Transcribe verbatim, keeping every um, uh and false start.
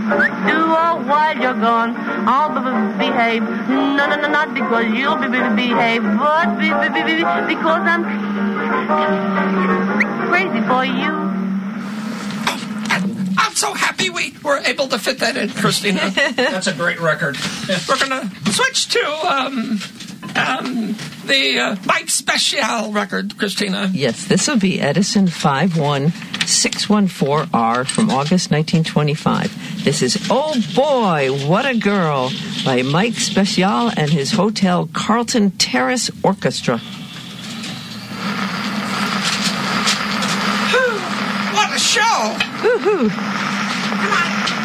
Do all while you're gone. I'll be- be- behave. No, no, no, not because you'll be- be- behave, but be- be- be- be- because I'm crazy for you. I'm so happy we were able to fit that in, Christina. That's a great record. We're going to switch to um, um, the uh, Mike Special record, Christina. Yes, this will be Edison five one six one four R from August nineteen twenty-five. This is Oh Boy, What a Girl by Mike Special and his Hotel Carlton Terrace Orchestra. What a show! Woohoo! Come on.